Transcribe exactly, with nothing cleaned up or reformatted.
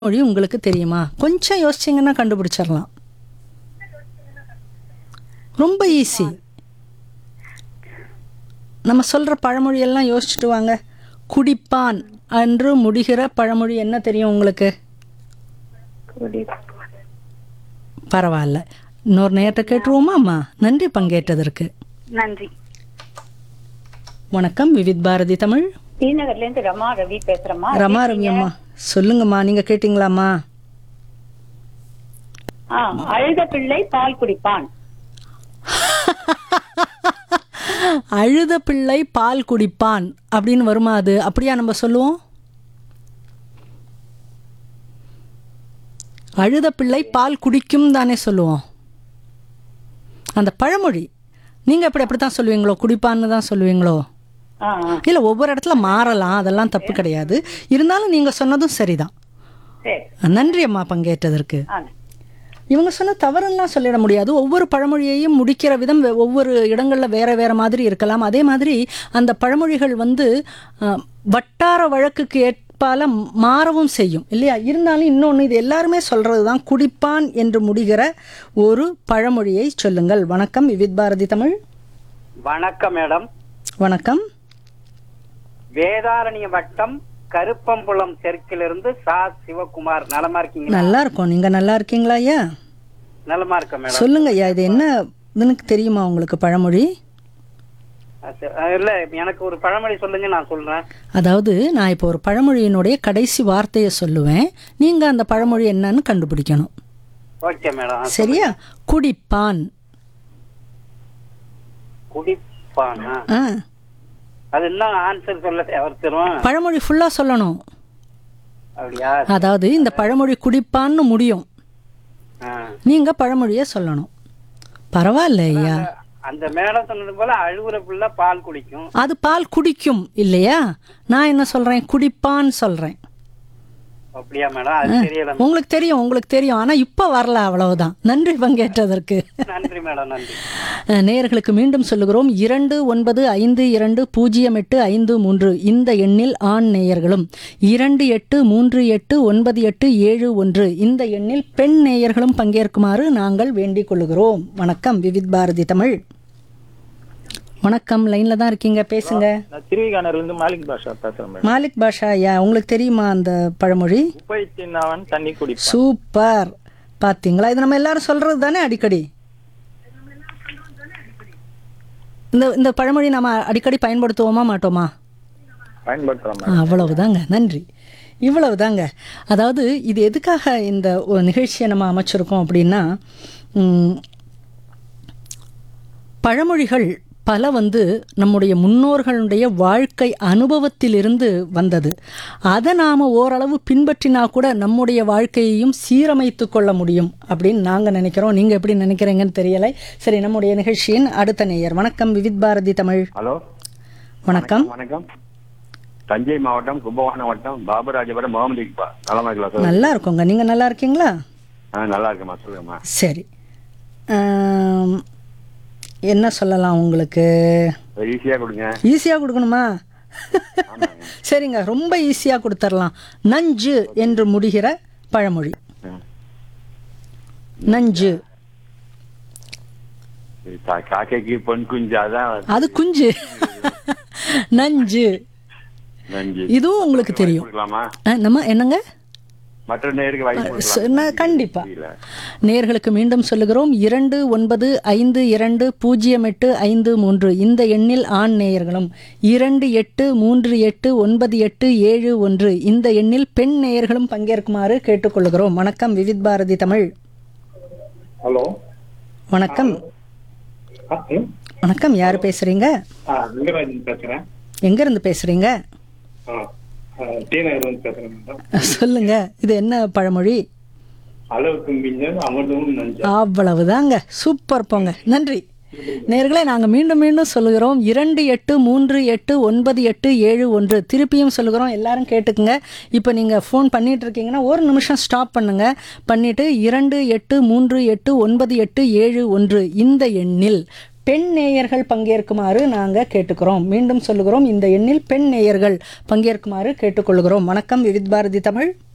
மொழி உங்களுக்கு தெரியுமா? கொஞ்சம் யோசிச்சிங்கன்னா கண்டுபிடிச்சிடலாம். ரொம்ப ஈஸி. நம்ம சொல்கிற பழமொழியெல்லாம் யோசிச்சுட்டு வாங்க. குடிப்பான் என்று முடிகிற பழமொழி என்ன தெரியும் உங்களுக்கு? பரவாயில்ல, இன்னொரு நேரத்தை கேட்டுருவோமா அம்மா? நன்றி பங்கேற்றதற்கு. நன்றி. வணக்கம், விவித் பாரதி தமிழ். ஸ்ரீநகர்ல இருந்து ரமா ரவி பேசுறேம்மா. ரமா ரவி அம்மா சொல்லுங்கம்மா, நீங்க கேட்டீங்களாம்மா? ஆ, அழுத பிள்ளை பால் குடிப்பான். அழுத பிள்ளை பால் குடிப்பான் அப்படின்னு வருமா? அது அப்படியா நம்ம சொல்லுவோம்? அழுத பிள்ளை பால் குடிக்கும் தானே சொல்லுவோம் அந்த பழமொழி. நீங்க எப்படி அப்படித்தான் சொல்லுவீங்களோ? குடிப்பான்னு தான் சொல்லுவீங்களோ? ஆ, ஆ, இல்ல, ஒவ்வொரு இடத்துல மாறலாம், அதெல்லாம் தப்பு கிடையாது. இருந்தாலும் நீங்க சொன்னதும் சரிதான். சரி. நன்றி அம்மா பங்கேற்றதற்கு. ஆ, இவங்க சொன்ன தவறுலாம் சொல்லிட முடியாது. ஒவ்வொரு பழமொழியையும் முடிக்கிற விதம் வெ- ஒவ்வொரு இடங்களில் வேற வேற மாதிரி இருக்கலாம். அதே மாதிரி அந்த பழமொழிகள் வந்து அஹ், வட்டார வழக்குக்கு ஏற்பால மாறவும் செய்யும் இல்லையா? இருந்தாலும் இன்னொன்று, இது எல்லாருமே சொல்கிறது தான். குடிப்பான் என்று முடிகிற ஒரு பழமொழியை சொல்லுங்கள். வணக்கம், விவித் பாரதி தமிழ். வணக்கம் மேடம். வணக்கம். வேதாரண்ய வட்டம் கருப்பம்புலம் தெற்கிலிருந்து சா சிவகுமார். நலமா இருக்கீங்களா? நல்லா இருக்கோம். நீங்கள் நல்லா இருக்கீங்களா ஐயா? நலமா இருக்க மேடம். சொல்லுங்க ஐயா, இது என்ன இதுன்னு தெரியுமா உங்களுக்கு பழமொழி? அது, அஹ், இல்ல, எனக்கு ஒரு பழமொழி சொல்லுங்க, நான் சொல்றேன். அதாவது நான் இப்போ ஒரு பழமொழியினுடைய கடைசி வார்த்தையை சொல்லுவேன், நீங்க அந்த பழமொழி என்னன்னு கண்டுபிடிக்கணும். Okay madam. சரியா? குடிப்பான். குடிப்பானா? ஆ, அது என்ன ஆன்சர் சொல்ல அவர் தருவோம்? பழமொழி ஃபுல்லா சொல்லணும். அப்படியா? அதாவது இந்த பழமொழி குடிப்பான்னு முடியும், ஆ. நீங்க பழமொழியை சொல்லணும். பரவாயில்ல ஐயா. அந்த மேடம் சொன்னது போல அழுகுற பிள்ளை பால் குடிக்கும். அது பால் குடிக்கும் இல்லையா? நான் என்ன சொல்றேன்? குடிப்பான்னு சொல்றேன். அப்படியா மேடம்? அது தெரியல. உங்களுக்கு தெரியும், உங்களுக்கு தெரியும். ஆனா இப்ப வரல, அவ்வளவுதான். நன்றி பங்கேற்றதற்கு. நன்றி மேடம், நன்றி. அஹ், நேயர்களுக்கு மீண்டும் சொல்லுகிறோம். இரண்டு ஒன்பது ஐந்து இரண்டு பூஜ்ஜியம் எட்டு ஐந்து மூன்று இந்த எண்ணில் ஆண் நேயர்களும், இரண்டு எட்டு மூன்று எட்டு ஒன்பது எட்டு ஏழு ஒன்று இந்த எண்ணில் பெண் நேயர்களும் பங்கேற்குமாறு நாங்கள் வேண்டிக் கொள்ளுகிறோம். வணக்கம், விவித் பாரதி தமிழ். வணக்கம், லைன்ல தான் இருக்கீங்க, பேசுங்க. நான் திருவிகானர்ல இருந்து மாலிக் பாஷா பேசுறேன் மேடம். மாலிக் பாஷா ஐயா, உங்களுக்கு தெரியுமா அந்த பழமொழி? உப்பை தின்னவன் தண்ணி குடிப்பான். சூப்பர். பாத்தீங்களா? இது நம்ம எல்லாரும் சொல்றது தானே அடிக்கடி. இந்த இந்த பழமொழி நம்ம அடிக்கடி பயன்படுத்துவோமா மாட்டோமா? பயன்படுத்துறோம் ஆ, மேடம். அவ்வளவுதாங்க. நன்றி. இவ்வளவுதாங்க. அதாவது இது எதுக்காக இந்த ஒரு நிகழ்ச்சியை நம்ம அமைச்சிருக்கோம் அப்படின்னா, ம், பழமொழிகள் பல வந்து நம்முடைய முன்னோர்களுடைய வாழ்க்கை அனுபவத்திலிருந்து வந்தது. அதை நாம் ஓரளவு பின்பற்றினா கூட நம்முடைய வாழ்க்கையையும் சீரமைத்து கொள்ள முடியும் அப்படின்னு நாங்கள் நினைக்கிறோம். நீங்கள் எப்படி நினைக்கிறீங்கன்னு தெரியலை. சரி, நம்முடைய நிகழ்ச்சியின் அடுத்த நேயர். வணக்கம், விவித் பாரதி தமிழ். ஹலோ, வணக்கம். வணக்கம். தஞ்சை மாவட்டம் கும்பகோணம் வட்டம் பாபராஜபுரம் முகமது இக்பால். நலமா இருக்கலாம் சார்? நல்லா இருக்கோங்க. நீங்கள் நல்லா இருக்கீங்களா? ஆ, நல்லா இருக்கேம்மா. சொல்லுங்கம்மா. சரி. ஆம், என்ன சொல்லலாம் உங்களுக்கு? ஈஸியா கொடுங்க. ஈஸியாக கொடுக்கணுமா? சரிங்க, ரொம்ப ஈஸியாக கொடுத்துடலாம். நஞ்சு என்று முடிகிற பழமொழி. ம். நஞ்சு. இது கா- காக்கைக்கு பொன் குஞ்சு, அதான் அது குஞ்சு. நஞ்சு. நஞ்சு. இதுவும் உங்களுக்கு தெரியும். கொடுக்கலாமா? ஆ, நம்ம என்னங்க? மற்ற நேருக்கு வாய்ப்பு ச- கொடுக்கலாம். நான் கண்டிப்பா தெரியல. நேர்களுக்கு மீண்டும் சொல்லுகிறோம். இரண்டு ஒன்பது ஐந்து இரண்டு பூஜ்ஜியம் எட்டு ஐந்து மூன்று இந்த எண்ணில் ஆண் நேயர்களும், இரண்டு எட்டு மூன்று எட்டு ஒன்பது எட்டு ஏழு ஒன்று இந்த எண்ணில் பெண் நேயர்களும் பங்கேற்குமாறு கேட்டுக்கொள்கிறோம். வணக்கம், விவித் பாரதி தமிழ். ஹலோ. வணக்கம். ஆ, ஹலோ. வணக்கம், யாரு பேசுறீங்க? ஆ, லிங்கராஜன் பேசுறேன். எங்க இருந்து பேசுறீங்க? ஆ, ஆ, டி நகர்ல இருந்து பேசுறேன் மேடம். சொல்லுங்க, இது என்ன பழமொழி? அளவுக்கு மிஞ்சல் அமிர்தமும் நஞ்சம். அவ்வளவுதாங்க. சூப்பர், போங்க. நன்றி நேர்களே. நாங்கள் மீண்டும் மீண்டும் சொல்லுகிறோம். இரண்டு எட்டு மூன்று எட்டு ஒன்பது எட்டு ஏழு ஒன்று திருப்பியும் சொல்லுகிறோம். எல்லாரும் கேட்டுக்குங்க. இப்போ நீங்கள் ஃபோன் பண்ணிட்டு இருக்கீங்கன்னா ஒரு நிமிஷம் ஸ்டாப் பண்ணுங்க. பண்ணிட்டு இரண்டு எட்டு மூன்று எட்டு ஒன்பது எட்டு ஏழு ஒன்று இந்த எண்ணில் பெண் நேயர்கள் பங்கேற்குமாறு நாங்கள் கேட்டுக்கிறோம். மீண்டும் சொல்லுகிறோம், இந்த எண்ணில் பெண் நேயர்கள் பங்கேற்குமாறு கேட்டுக்கொள்கிறோம். வணக்கம், விவித் பாரதி தமிழ்.